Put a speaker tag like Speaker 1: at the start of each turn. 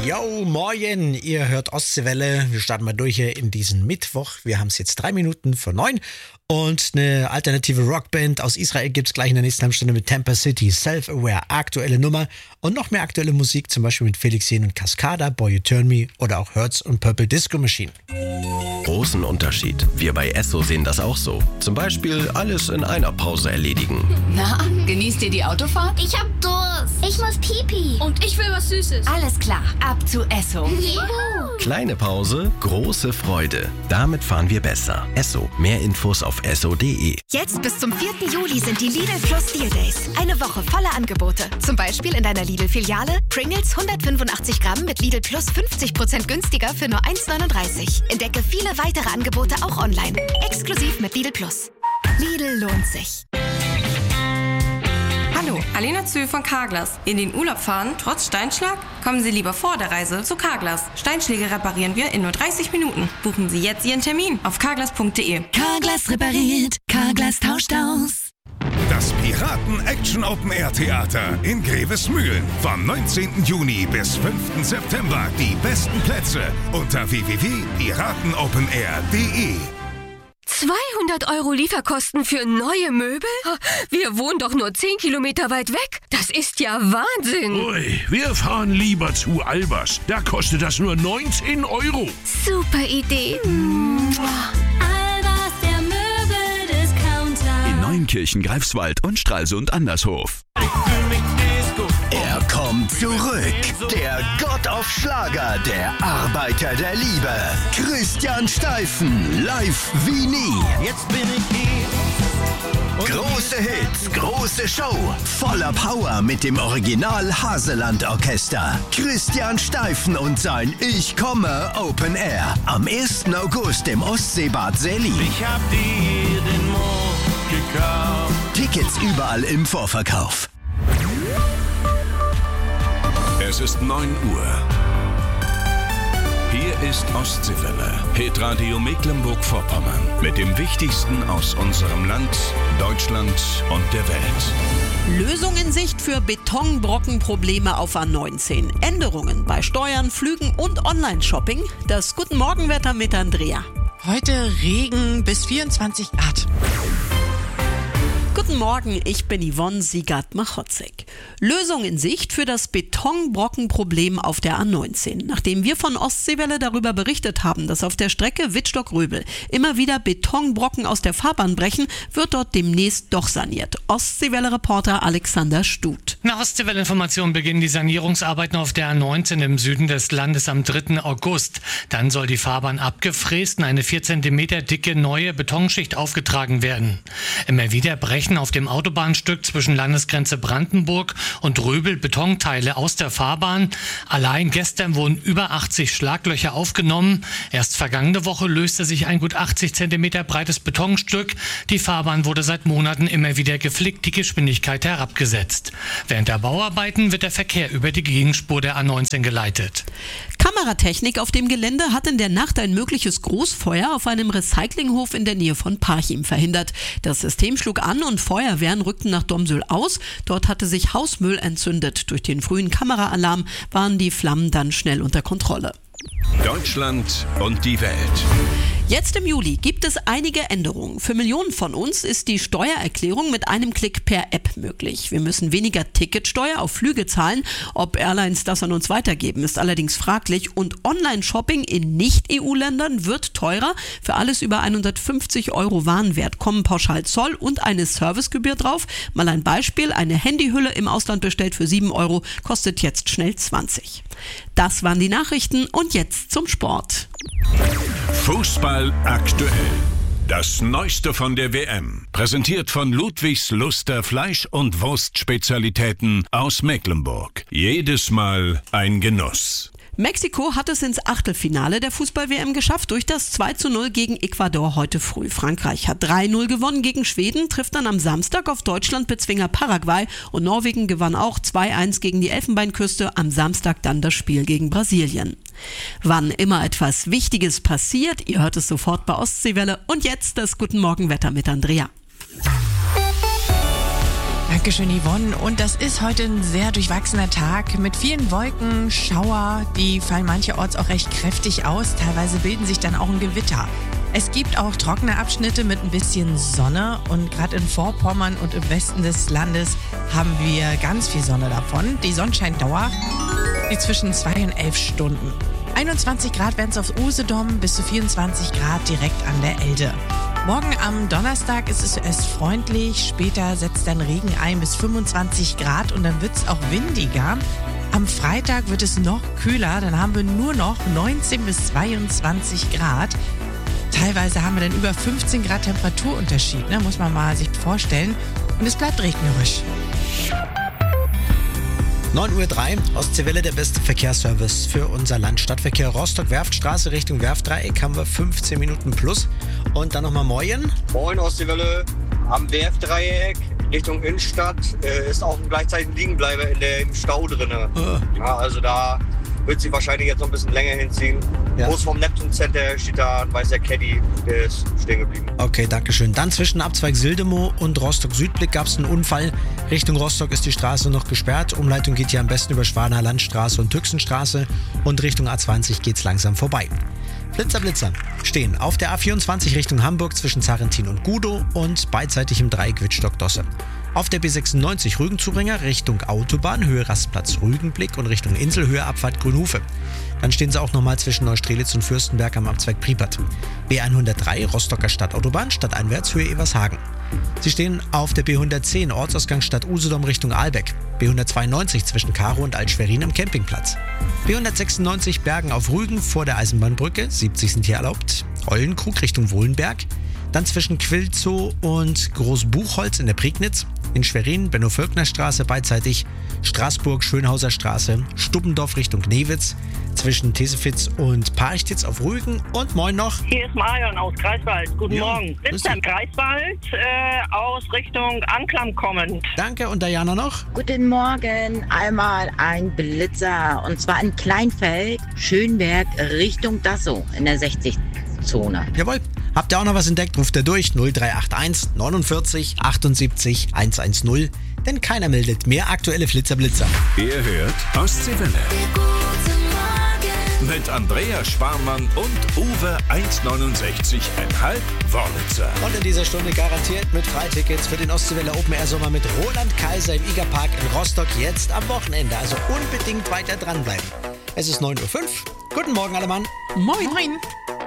Speaker 1: Jo, moin, ihr hört Ostseewelle. Wir starten mal durch hier in diesen Mittwoch. Wir haben es jetzt 3 Minuten vor 9 und eine alternative Rockband aus Israel gibt es gleich in der nächsten halben Stunde mit Tampa City, Self-Aware, aktuelle Nummer und noch mehr aktuelle Musik, zum Beispiel mit Felix Jähn und Cascada, Boy You Turn Me oder auch Hertz und Purple Disco Machine.
Speaker 2: Großen Unterschied. Wir bei Esso sehen das auch so. Zum Beispiel alles in einer Pause erledigen.
Speaker 3: Na, genießt ihr die Autofahrt?
Speaker 4: Ich hab Durst. Ich muss Pipi.
Speaker 5: Und ich will was Süßes.
Speaker 3: Alles klar, ab zu Esso.
Speaker 4: Juhu.
Speaker 2: Kleine Pause, große Freude. Damit fahren wir besser. Esso. Mehr Infos auf esso.de.
Speaker 6: Jetzt bis zum 4. Juli sind die Lidl Plus Deal Days. Eine Woche voller Angebote. Zum Beispiel in deiner Lidl-Filiale Pringles 185 Gramm mit Lidl Plus 50% günstiger für nur 1,39. Entdecke viele weitere Angebote auch online. Exklusiv mit Lidl Plus. Lidl lohnt sich.
Speaker 7: Hallo, Alena Zühl von Carglass. In den Urlaub fahren, trotz Steinschlag? Kommen Sie lieber vor der Reise zu Carglass. Steinschläge reparieren wir in nur 30 Minuten. Buchen Sie jetzt Ihren Termin auf carglass.de.
Speaker 6: Carglass repariert, Carglass tauscht aus.
Speaker 8: Das Piraten-Action-Open-Air-Theater in Grevesmühlen. Vom 19. Juni bis 5. September. Die besten Plätze unter www.piratenopenair.de.
Speaker 5: 200 € Lieferkosten für neue Möbel? Wir wohnen doch nur 10 Kilometer weit weg. Das ist ja Wahnsinn.
Speaker 9: Ui, wir fahren lieber zu Albers. Da kostet das nur 19 €.
Speaker 5: Super Idee.
Speaker 10: Albers, der Möbeldiscounter.
Speaker 11: In Neunkirchen, Greifswald und Stralsund Andershof.
Speaker 2: Er kommt zurück. Der Gott auf Schlager, der Arbeiter der Liebe. Christian Steifen, live wie nie.
Speaker 12: Jetzt bin ich hier.
Speaker 2: Große Hits, große Show. Voller Power mit dem Original Haseland Orchester. Christian Steifen und sein Ich komme Open Air. Am 1. August im Ostseebad Selin.
Speaker 12: Ich hab dir den Mond gekauft.
Speaker 2: Tickets überall im Vorverkauf.
Speaker 9: Es ist 9 Uhr. Hier ist Ostseewelle, Hitradio Mecklenburg-Vorpommern. Mit dem Wichtigsten aus unserem Land, Deutschland und der Welt.
Speaker 13: Lösung in Sicht für Betonbrockenprobleme auf A19. Änderungen bei Steuern, Flügen und Online-Shopping. Das Guten Morgenwetter mit Andrea.
Speaker 14: Heute Regen bis 24 Grad.
Speaker 13: Guten Morgen, ich bin Yvonne Siegert-Machotzek. Lösung in Sicht für das Betonbrockenproblem auf der A19. Nachdem wir von Ostseewelle darüber berichtet haben, dass auf der Strecke Wittstock-Röbel immer wieder Betonbrocken aus der Fahrbahn brechen, wird dort demnächst doch saniert. Ostseewelle-Reporter Alexander Stut.
Speaker 15: Nach Ostseewelle-Informationen beginnen die Sanierungsarbeiten auf der A19 im Süden des Landes am 3. August. Dann soll die Fahrbahn abgefräst und eine 4 cm dicke neue Betonschicht aufgetragen werden. Immer wieder brechen auf dem Autobahnstück zwischen Landesgrenze Brandenburg und Röbel Betonteile aus der Fahrbahn. Allein gestern wurden über 80 Schlaglöcher aufgenommen. Erst vergangene Woche löste sich ein gut 80 cm breites Betonstück. Die Fahrbahn wurde seit Monaten immer wieder geflickt, die Geschwindigkeit herabgesetzt. Während der Bauarbeiten wird der Verkehr über die Gegenspur der A19 geleitet.
Speaker 13: Kameratechnik auf dem Gelände hat in der Nacht ein mögliches Großfeuer auf einem Recyclinghof in der Nähe von Parchim verhindert. Das System schlug an und Feuerwehren rückten nach Domsül aus. Dort hatte sich Hausmüll entzündet. Durch den frühen Kameraalarm waren die Flammen dann schnell unter Kontrolle.
Speaker 9: Deutschland und die Welt.
Speaker 13: Jetzt im Juli gibt es einige Änderungen. Für Millionen von uns ist die Steuererklärung mit einem Klick per App möglich. Wir müssen weniger Ticketsteuer auf Flüge zahlen. Ob Airlines das an uns weitergeben, ist allerdings fraglich. Und Online-Shopping in Nicht-EU-Ländern wird teurer. Für alles über 150 € Warenwert kommen pauschal Zoll und eine Servicegebühr drauf. Mal ein Beispiel: Eine Handyhülle im Ausland bestellt für 7 €, kostet jetzt schnell 20. Das waren die Nachrichten und jetzt zum Sport.
Speaker 9: Fußball aktuell. Das Neueste von der WM. Präsentiert von Ludwigs Luster Fleisch- und Wurstspezialitäten aus Mecklenburg. Jedes Mal ein Genuss.
Speaker 13: Mexiko hat es ins Achtelfinale der Fußball-WM geschafft durch das 2:0 gegen Ecuador heute früh. Frankreich hat 3:0 gewonnen gegen Schweden, trifft dann am Samstag auf Deutschland-Bezwinger Paraguay und Norwegen gewann auch 2:1 gegen die Elfenbeinküste, am Samstag dann das Spiel gegen Brasilien. Wann immer etwas Wichtiges passiert, ihr hört es sofort bei Ostseewelle und jetzt das Guten Morgen Wetter mit Andrea.
Speaker 14: Dankeschön, Yvonne. Und das ist heute ein sehr durchwachsener Tag mit vielen Wolken, Schauer. Die fallen mancherorts auch recht kräftig aus. Teilweise bilden sich dann auch ein Gewitter. Es gibt auch trockene Abschnitte mit ein bisschen Sonne. Und gerade in Vorpommern und im Westen des Landes haben wir ganz viel Sonne davon. Die Sonnenscheindauer liegt zwischen 2 und 11 Stunden. 21 Grad werden es auf Usedom, bis zu 24 Grad direkt an der Elde. Morgen am Donnerstag ist es zuerst freundlich, später setzt dann Regen ein bis 25 Grad und dann wird es auch windiger. Am Freitag wird es noch kühler, dann haben wir nur noch 19 bis 22 Grad. Teilweise haben wir dann über 15 Grad Temperaturunterschied, ne? Muss man mal sich vorstellen. Und es bleibt regnerisch.
Speaker 1: 9:03 Uhr, Ostseewelle, der beste Verkehrsservice für unser Land. Stadtverkehr Rostock-Werftstraße Richtung Werftdreieck haben wir 15 Minuten plus. Und dann nochmal Moin.
Speaker 16: Moin, Ostseewelle am Werftdreieck Richtung Innenstadt. Ist auch gleichzeitig ein Liegenbleiber im Stau drin. Ja, also da wird sie wahrscheinlich jetzt noch ein bisschen länger hinziehen. Ja. Groß vom Neptun Center steht da ein weißer Caddy, der ist stehen geblieben.
Speaker 1: Okay, danke schön. Dann zwischen Abzweig Sildemow und Rostock-Südblick gab es einen Unfall. Richtung Rostock ist die Straße noch gesperrt. Umleitung geht hier am besten über Schwaner Landstraße und Tüxenstraße. Und Richtung A20 geht's langsam vorbei. Blitzer stehen auf der A24 Richtung Hamburg zwischen Zarrentin und Gudow und beidseitig im Dreieck Wittstock-Dosse. Auf der B96 Rügen-Zubringer Richtung Autobahn, Höhe Rastplatz Rügenblick und Richtung Inselhöhe Abfahrt Grünhufe. Dann stehen sie auch nochmal zwischen Neustrelitz und Fürstenberg am Abzweig Priepert. B103 Rostocker Stadtautobahn, stadteinwärts Höhe Evershagen. Sie stehen auf der B110 Ortsausgang Stadt Usedom Richtung Ahlbeck. B192 zwischen Karow und Altschwerin am Campingplatz. B196 Bergen auf Rügen vor der Eisenbahnbrücke, 70 sind hier erlaubt. Eulenkrug Richtung Wohlenberg. Dann zwischen Quilzow und Großbuchholz in der Prignitz. In Schwerin, Benno-Völkner-Straße beidseitig, Straßburg, Schönhauser Straße, Stubbendorf Richtung Gnewitz, zwischen Tesefitz und Parchtitz auf Rügen und moin noch.
Speaker 17: Hier ist Marion aus Greifswald. Guten Morgen. Sitzt am Greifswald aus Richtung Anklam kommend.
Speaker 1: Danke und Diana noch.
Speaker 18: Guten Morgen. Einmal ein Blitzer und zwar in Kleinfeld, Schönberg Richtung Dassow in der 60-Zone.
Speaker 1: Jawohl. Habt ihr auch noch was entdeckt, ruft ihr durch 0381 49 78 110, denn keiner meldet mehr aktuelle Flitzer-Blitzer.
Speaker 9: Ihr hört Ostseewelle. Mit Andrea Schwarmann und Uwe 1,69,5 Wörlitzer.
Speaker 1: Und in dieser Stunde garantiert mit Freitickets für den Ostseewelle Open Air Sommer mit Roland Kaiser im Igerpark in Rostock jetzt am Wochenende. Also unbedingt weiter dranbleiben. Es ist 9:05 Uhr. Guten Morgen, alle Mann.
Speaker 14: Moin. Moin.